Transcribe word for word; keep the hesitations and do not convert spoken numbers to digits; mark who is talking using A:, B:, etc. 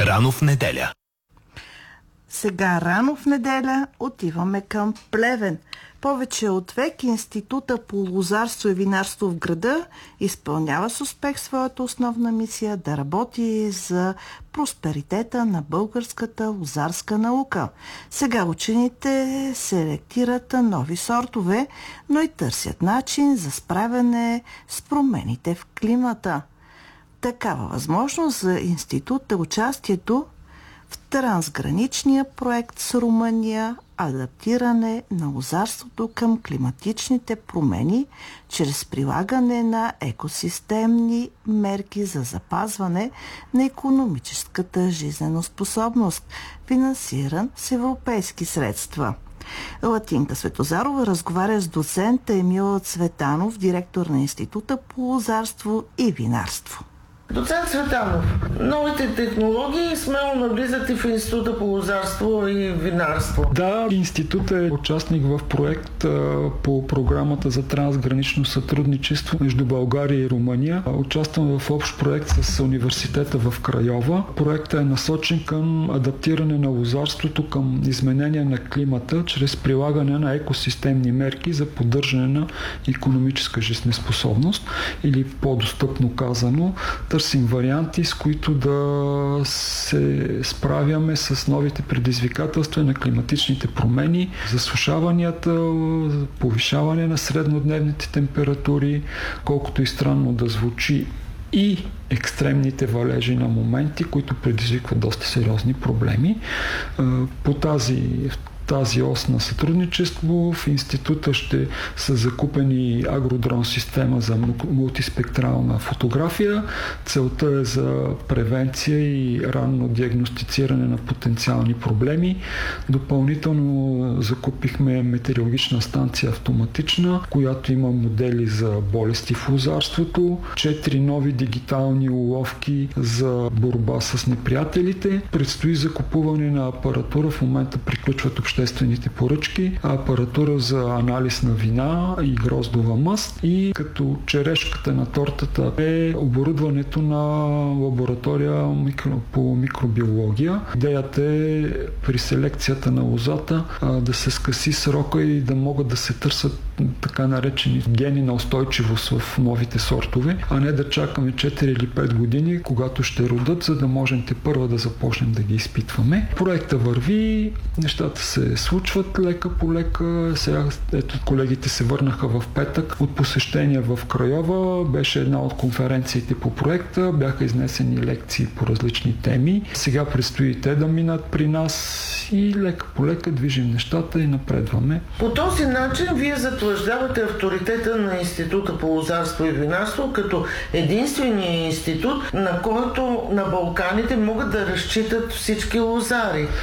A: Рано в неделя.
B: Сега рано в неделя отиваме към Плевен. Повече от век Института по лозарство и винарство в града изпълнява с успех своята основна мисия да работи за просперитета на българската лозарска наука. Сега учените селектират нови сортове, но и търсят начин за справяне с промените в климата. Такава възможност за института участието в трансграничния проект с Румъния адаптиране на лозарството към климатичните промени чрез прилагане на екосистемни мерки за запазване на икономическата жизненоспособност, финансиран с европейски средства. Латинка Светозарова разговаря с доцент Емил Цветанов, директор на Института по лозарство и винарство.
C: Доцент Цветанов, новите технологии смело навлизат и в Института по лозарство и винарство.
D: Да, институтът е участник в проект по програмата за трансгранично сътрудничество между България и Румъния. Участвам в общ проект с университета в Крайова. Проектът е насочен към адаптиране на лозарството към изменение на климата чрез прилагане на екосистемни мерки за поддържане на икономическа жизнеспособност или по-достъпно казано, търсим варианти, с които да се справяме с новите предизвикателства на климатичните промени, засушаванията, повишаване на среднодневните температури, колкото и странно да звучи, и екстремните валежи на моменти, които предизвикват доста сериозни проблеми. По тази тази ос на сътрудничество в института ще са закупени агродрон система за мултиспектрална фотография. Целта е за превенция и ранно диагностициране на потенциални проблеми. Допълнително закупихме метеорологична станция автоматична, която има модели за болести в лозарството, четири нови дигитални уловки за борба с неприятелите. Предстои закупуване на апаратура, в момента приключват обществените обществените поръчки, апаратура за анализ на вина и гроздова мъст и като черешката на тортата е оборудването на лаборатория микро, по микробиология. Идеята е при селекцията на лозата а, да се скъси срока и да могат да се търсят така наречени гени на устойчивост в новите сортове, а не да чакаме четири или пет години, когато ще родят, за да можем те първа да започнем да ги изпитваме. Проекта върви, нещата се случват лека по лека. Сега ето колегите се върнаха в петък от посещения в Крайова. Беше една от конференциите по проекта. Бяха изнесени лекции по различни теми. Сега предстои те да минат при нас и лека по лека движим нещата и напредваме.
C: По този начин вие затвърждавате авторитета на Института по лозарство и винарство като единствения институт, на който на Балканите могат да разчитат всички лозари.